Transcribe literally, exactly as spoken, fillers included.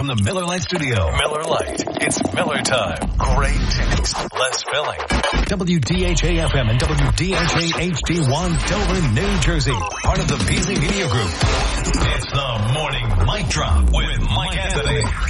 from the Miller Lite studio. Miller Lite. It's Miller time. Great taste. Less filling. W D H A F M and W D H A H D one, Dover, New Jersey. Part of the Beasley Media Group. It's the Morning Mic Drop with Mike Anthony.